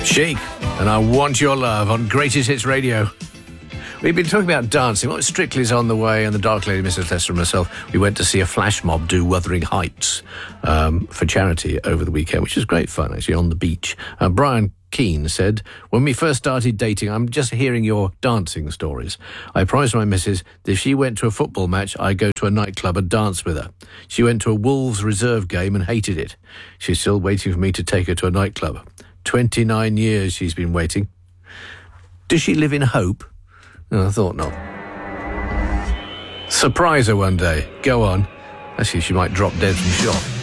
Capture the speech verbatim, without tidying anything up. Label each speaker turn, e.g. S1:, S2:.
S1: Chic, and I Want Your Love on Greatest Hits Radio. We've been talking about dancing. Well, Strictly's on the way, and the Dark Lady, Missus Lester and myself, we went to see a flash mob do Wuthering Heights um, for charity over the weekend, which was great fun, actually, on the beach. Uh, Brian Keane said, when we first started dating, I'm just hearing your dancing stories. I promised my missus that if she went to a football match, I'd go to a nightclub and dance with her. She went to a Wolves reserve game and hated it. She's still waiting for me to take her to a nightclub. twenty-nine years she's been waiting. Does she live in hope? No, I thought not. Surprise her one day. Go on. Actually, she might drop dead from shock.